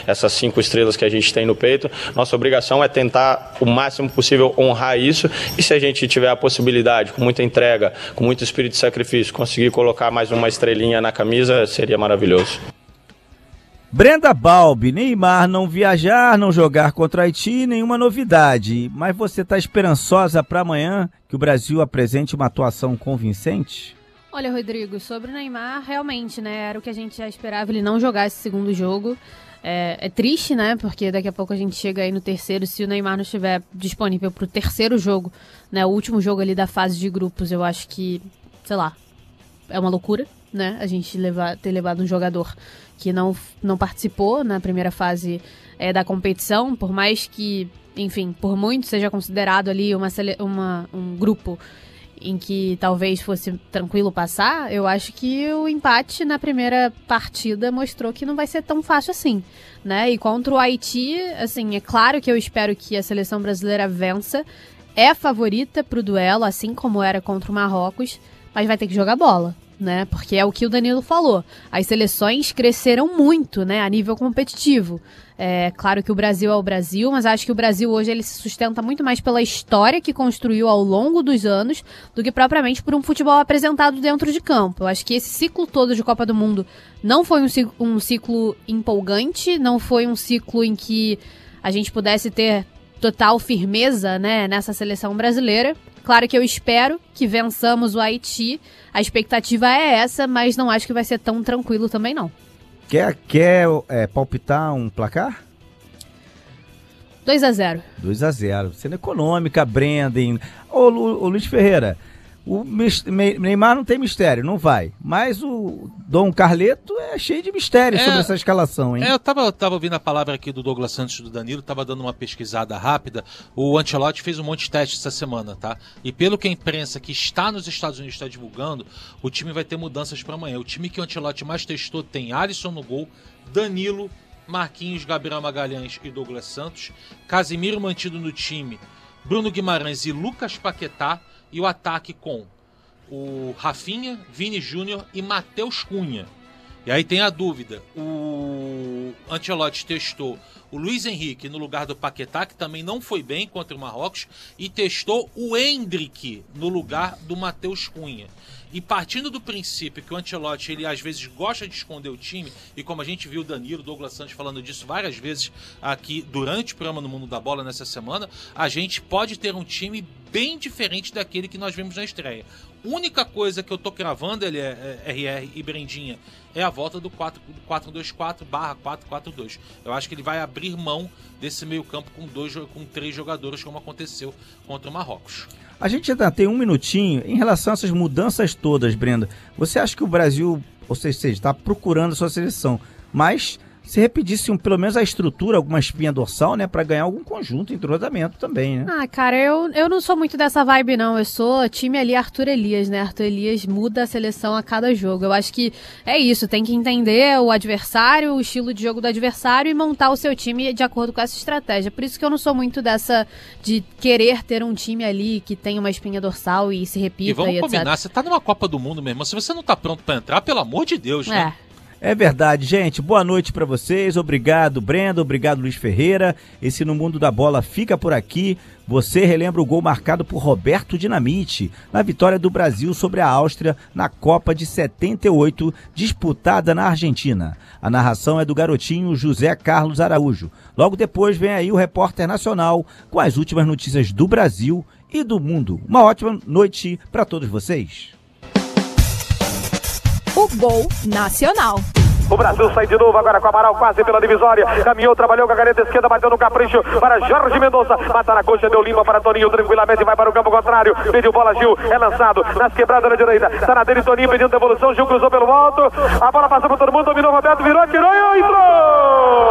essas 5 estrelas que a gente tem no peito. Nossa obrigação é tentar o máximo possível honrar isso, e se a gente tiver a possibilidade, com muita entrega, com muito espírito de sacrifício, conseguir colocar mais uma estrelinha na camisa, seria maravilhoso. Brenda Balbi, Neymar não viajar, não jogar contra o Haiti, nenhuma novidade. Mas você está esperançosa para amanhã que o Brasil apresente uma atuação convincente? Olha, Rodrigo, sobre o Neymar, realmente, né, era o que a gente já esperava, ele não jogar esse segundo jogo. É triste, né, porque daqui a pouco a gente chega aí no terceiro, se o Neymar não estiver disponível para o terceiro jogo, né, o último jogo ali da fase de grupos, eu acho que, sei lá, é uma loucura, né, a gente ter levado um jogador que não participou na primeira fase da competição, por mais que, enfim, por muito seja considerado ali um grupo em que talvez fosse tranquilo passar, eu acho que o empate na primeira partida mostrou que não vai ser tão fácil assim, né? E contra o Haiti, assim, é claro que eu espero que a seleção brasileira vença, é a favorita pro duelo, assim como era contra o Marrocos, mas vai ter que jogar bola, né? Porque é o que o Danilo falou, as seleções cresceram muito, né, a nível competitivo. É claro que o Brasil é o Brasil, mas acho que o Brasil hoje ele se sustenta muito mais pela história que construiu ao longo dos anos do que propriamente por um futebol apresentado dentro de campo. Eu acho que esse ciclo todo de Copa do Mundo não foi um ciclo empolgante, não foi um ciclo em que a gente pudesse ter total firmeza, né, nessa seleção brasileira. Claro que eu espero que vençamos o Haiti, a expectativa é essa, mas não acho que vai ser tão tranquilo também não. Quer palpitar um placar? 2-0. 2-0. Sendo econômica, Brenda. Ô Luiz Ferreira, o Neymar não tem mistério, não vai. Mas o Dom Carleto é cheio de mistério sobre essa escalação, hein? Eu tava ouvindo a palavra aqui do Douglas Santos e do Danilo, tava dando uma pesquisada rápida. O Ancelotti fez um monte de testes essa semana, tá? E pelo que a imprensa que está nos Estados Unidos está divulgando, o time vai ter mudanças para amanhã. O time que o Ancelotti mais testou tem Alisson no gol, Danilo, Marquinhos, Gabriel Magalhães e Douglas Santos, Casemiro mantido no time, Bruno Guimarães e Lucas Paquetá, e o ataque com o Rafinha, Vini Júnior e Matheus Cunha. E aí tem a dúvida, o Ancelotti testou o Luiz Henrique no lugar do Paquetá, que também não foi bem contra o Marrocos, e testou o Endrick no lugar do Matheus Cunha. E partindo do princípio que o Ancelotti, ele às vezes gosta de esconder o time, e como a gente viu o Danilo, Douglas Santos falando disso várias vezes aqui durante o programa no Mundo da Bola nessa semana, a gente pode ter um time bem diferente daquele que nós vimos na estreia. Única coisa que eu tô cravando, ele RR e Brendinha, é a volta do 4-2-4/4-4-2. Eu acho que ele vai abrir mão desse meio campo com 3 jogadores, como aconteceu contra o Marrocos. A gente ainda tem um minutinho em relação a essas mudanças todas, Brenda. Você acha que o Brasil, ou seja, está procurando a sua seleção, mas se repetisse pelo menos a estrutura, alguma espinha dorsal, né, para ganhar algum conjunto, entrosamento também, né? Ah, cara, eu não sou muito dessa vibe, não. Eu sou time ali Arthur Elias, né? Arthur Elias muda a seleção a cada jogo. Eu acho que é isso, tem que entender o adversário, o estilo de jogo do adversário e montar o seu time de acordo com essa estratégia. Por isso que eu não sou muito dessa de querer ter um time ali que tenha uma espinha dorsal e se repita e vamos combinar, você tá numa Copa do Mundo, meu irmão, se você não tá pronto para entrar, pelo amor de Deus, né? É verdade, gente. Boa noite pra vocês. Obrigado, Brenda. Obrigado, Luiz Ferreira. Esse No Mundo da Bola fica por aqui. Você relembra o gol marcado por Roberto Dinamite na vitória do Brasil sobre a Áustria na Copa de 78, disputada na Argentina. A narração é do garotinho José Carlos Araújo. Logo depois vem aí o repórter nacional com as últimas notícias do Brasil e do mundo. Uma ótima noite pra todos vocês. O Gol Nacional. O Brasil sai de novo agora com a Amaral quase pela divisória. Caminhou, trabalhou com a caneta esquerda, bateu no capricho para Jorge Mendonça. Mata na coxa, deu limpa para Toninho, tranquilamente vai para o campo contrário. Pediu bola, Gil, é lançado nas quebradas na direita. Está na dele, Toninho pedindo devolução. Gil cruzou pelo alto. A bola passou por todo mundo, dominou Roberto, virou, tirou e entrou!